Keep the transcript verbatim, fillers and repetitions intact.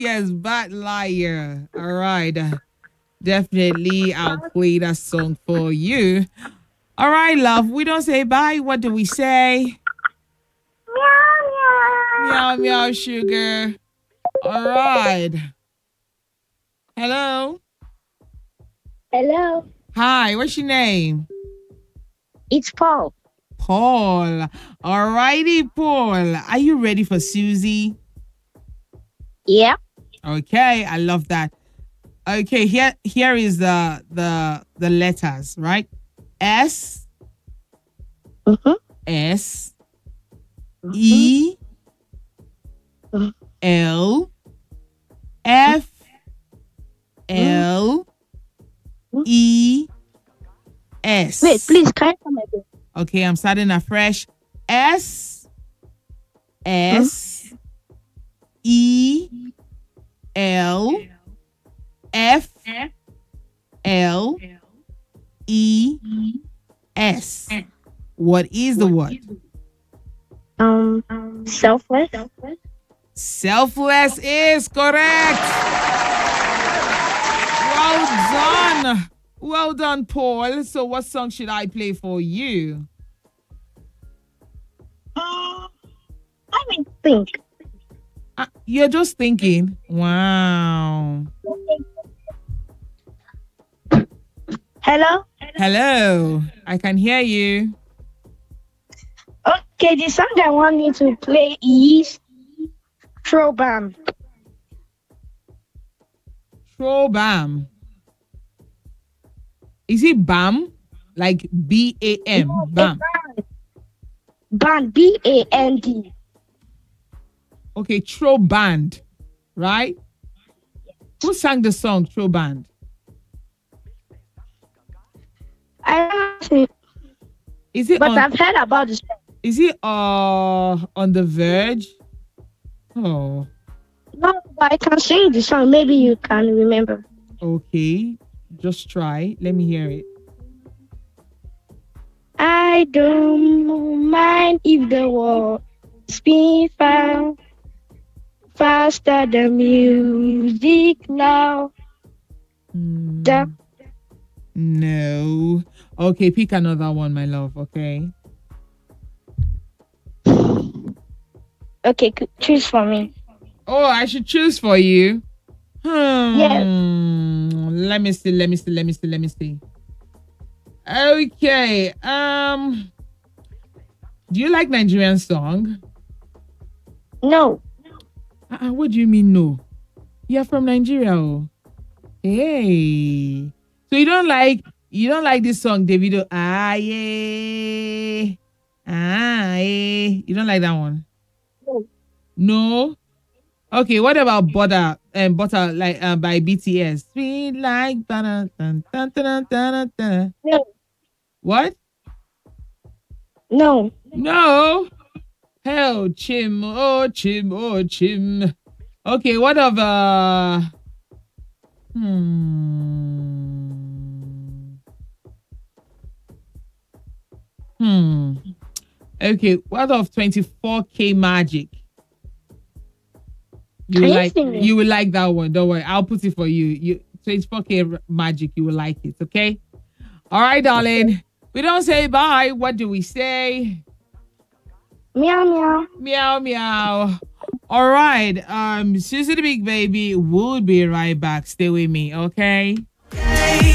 Yes, Bad Liar. All right. Definitely, I'll play that song for you. All right, love. We don't say bye. What do we say? Meow, meow, sugar. All right. Hello. Hello, Hi, what's your name? it's Paul. Paul. All righty, Paul. Are you ready for Susie? Yeah. Okay, I love that. Okay, here here is the the the letters, right? S Mm-hmm. S Mm-hmm. E L F Mm-hmm. L E Wait, S. please, can you come again? Okay, I'm starting afresh. S Mm-hmm. S E L F L E S. What is the word? Um, selfless. Selfless is correct. Well done. Well done, Paul. So, what song should I play for you? Uh, I mean, think. Uh, you're just thinking. Wow. Hello. Hello. I can hear you. Okay, the song I want you to play is Throwback. Throw bam. Is it bam? Like B A M? No, a Bam. band. Band. B A N D. Okay, throw band. Right? Who sang the song Throw Band? I don't know, Is it but on I've heard about this. is it uh on the verge? Oh, No, but I can sing the song. Maybe you can remember. okay. Just try. Let me hear it. I don't mind if the world spin fast, faster than music now. Da- Hmm. No. Okay, pick another one, my love. Okay. okay, c- choose for me. Oh, I should choose for you. Yes. Hmm. Let me see. Let me see. Let me see. Let me see. Okay. Um. Do you like Nigerian song? No. Uh, what do you mean no? You're from Nigeria. Oh. Hey. So you don't like you don't like this song, Davido? Ah yeah. Ah yeah. You don't like that one? No. No. Okay, what about Butter and Butter like uh, by B T S? Sweet like butter. Dun, dun, dun, dun, dun, dun. No. What? No. No. Hell, chim, oh chim, oh chim. Okay, what of uh hmm. Hmm. Okay, what of twenty-four K Magic? You will Can you like sing it? you will like that one. Don't worry. I'll put it for you. You twenty-four K Magic, you will like it, okay? All right, darling. We don't say bye. What do we say? Meow meow. Meow meow. All right. Um, Susie the Big Baby will be right back. Stay with me, okay?